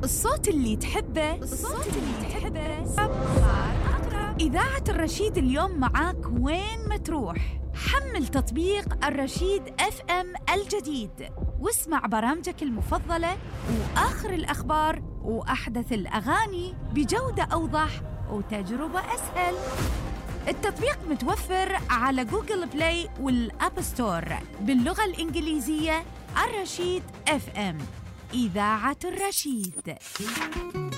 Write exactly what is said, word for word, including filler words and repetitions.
الصوت اللي تحبه الصوت اللي تحبه صار أقرب. إذاعة الرشيد اليوم معاك وين ما تروح. حمل تطبيق الرشيد اف ام الجديد واسمع برامجك المفضلة وآخر الأخبار وأحدث الأغاني بجودة أوضح وتجربة أسهل. التطبيق متوفر على جوجل بلاي والأب ستور باللغة الإنجليزية. الرشيد اف ام، إذاعة الرشيد.